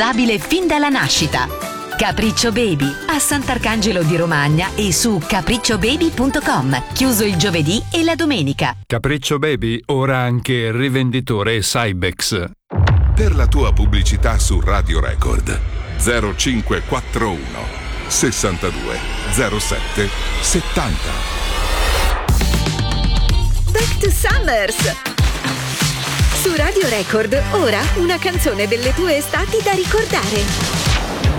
disabile fin dalla nascita. Capriccio Baby a Sant'Arcangelo di Romagna e su capricciobaby.com. Chiuso il giovedì e la domenica. Capriccio Baby ora anche rivenditore Cybex. Per la tua pubblicità su Radio Record 0541 62 07 70. Back to Summers! Su Radio Record, ora una canzone delle tue estati da ricordare.